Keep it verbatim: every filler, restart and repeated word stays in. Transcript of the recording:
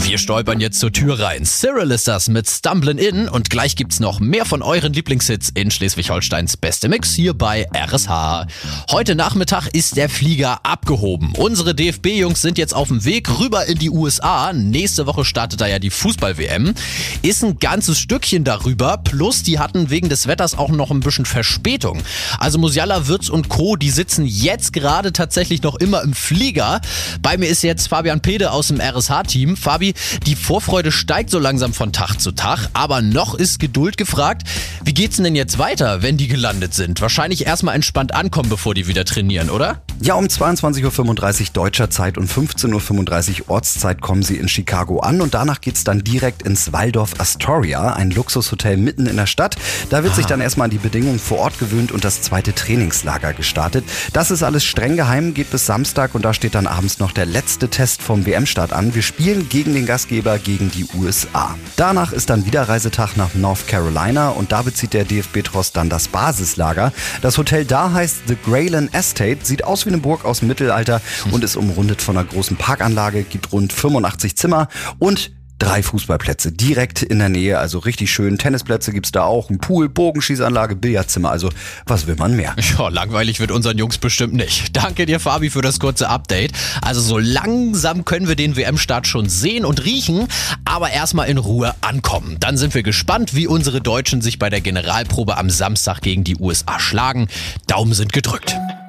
Wir stolpern jetzt zur Tür rein. Cyril ist das mit Stumblin' In und gleich gibt's noch mehr von euren Lieblingshits in Schleswig-Holsteins Beste Mix hier bei R S H. Heute Nachmittag ist der Flieger abgehoben. Unsere D F B-Jungs sind jetzt auf dem Weg rüber in die U S A. Nächste Woche startet da ja die Fußball-W M. Ist ein ganzes Stückchen darüber, plus die hatten wegen des Wetters auch noch ein bisschen Verspätung. Also Musiala, Würz und Co., die sitzen jetzt gerade tatsächlich noch immer im Flieger. Bei mir ist jetzt Fabian Pede aus dem R S H-Team. Fabi, die Vorfreude steigt so langsam von Tag zu Tag, aber noch ist Geduld gefragt. Wie geht's denn jetzt weiter, wenn die gelandet sind? Wahrscheinlich erstmal entspannt ankommen, bevor die wieder trainieren, oder? Ja, um zweiundzwanzig Uhr fünfunddreißig deutscher Zeit und fünfzehn Uhr fünfunddreißig Ortszeit kommen sie in Chicago an und danach geht's dann direkt ins Waldorf Astoria, ein Luxushotel mitten in der Stadt. Da wird ah. sich dann erstmal an die Bedingungen vor Ort gewöhnt und das zweite Trainingslager gestartet. Das ist alles streng geheim, geht bis Samstag und da steht dann abends noch der letzte Test vom W M-Start an. Wir spielen gegen den Gastgeber, gegen die U S A. Danach ist dann wieder Reisetag nach North Carolina und da bezieht der D F B-Tross dann das Basislager. Das Hotel da heißt The Grayland Estate, sieht aus wie eine Burg aus dem Mittelalter und ist umrundet von einer großen Parkanlage, gibt rund fünfundachtzig Zimmer und drei Fußballplätze direkt in der Nähe, also richtig schön. Tennisplätze gibt's da auch, ein Pool, Bogenschießanlage, Billardzimmer, also was will man mehr? Ja, langweilig wird unseren Jungs bestimmt nicht. Danke dir, Fabi, für das kurze Update. Also so langsam können wir den W M-Start schon sehen und riechen, aber erstmal in Ruhe ankommen. Dann sind wir gespannt, wie unsere Deutschen sich bei der Generalprobe am Samstag gegen die U S A schlagen. Daumen sind gedrückt.